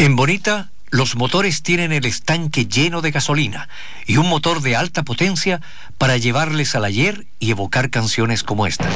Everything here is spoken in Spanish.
En Bonita, los motores tienen el estanque lleno de gasolina y un motor de alta potencia para llevarles al ayer y evocar canciones como esta.